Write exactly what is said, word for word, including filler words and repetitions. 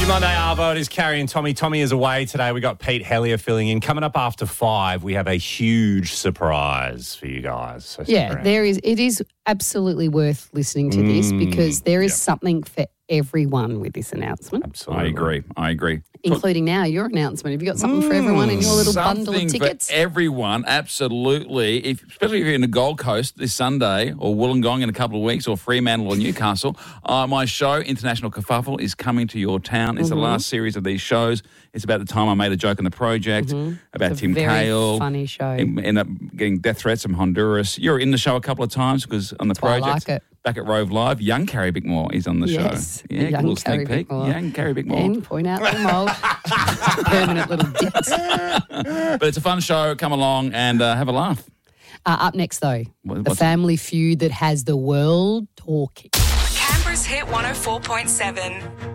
Your Monday Arvo, it is Carrie and Tommy. Tommy is away today. We got Pete Hellier filling in. Coming up after five, we have a huge surprise for you guys. So stick Yeah, around. there is. It is absolutely worth listening to this because there is yep. something for everyone with this announcement, Absolutely. I agree. I agree. including now your announcement. Have you got something for everyone in your little bundle of Something tickets? for everyone, absolutely. If, especially if you're in the Gold Coast this Sunday or Wollongong in a couple of weeks or Fremantle or Newcastle, uh, my show, International Kerfuffle, is coming to your town. It's Mm-hmm. the last series of these shows. It's about the time I made a joke on the project, Mm-hmm. about It's a Tim very Cahill. funny show. End up getting death threats from Honduras. You're in the show a couple of times because on the That's why I project. like it. Back at Rove Live, young Carrie Bickmore is on the Yes, show. Yeah, young little Carrie sneak peek. Bickmore. Young Carrie Bickmore. And point out the mould. Permanent little dicks. But it's a fun show. Come along and uh, have a laugh. Uh, up next, though, What- the what's- family feud that has the world talking. Canberra's Hit one oh four point seven.